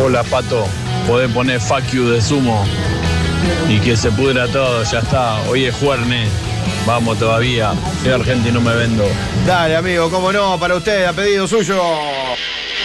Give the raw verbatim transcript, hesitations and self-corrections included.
Hola, Pato. Podés poner fuck you de Sumo y que se pudra todo, ya está. Hoy es jueves. Vamos todavía. Soy argentino, me vendo. Dale, amigo, cómo no, para usted, a pedido suyo.